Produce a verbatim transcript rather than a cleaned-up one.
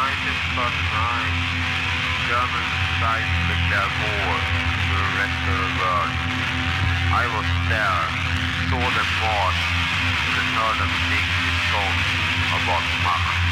nineteen thirty-nine, Germans decided to declare war to the rest of the world. I was there, saw them march, and heard them sing this song about Mach.